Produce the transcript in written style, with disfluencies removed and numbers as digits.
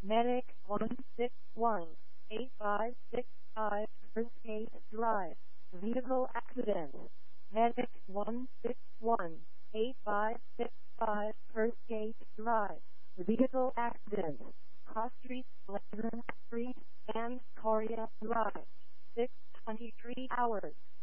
Medic 161-8565 First Aid Drive. Vehicle accident. Medic 161-8565 First Aid Drive. Vehicle accident. Cross Street, Pleasant Street, and Coria Drive. 6:23 hours.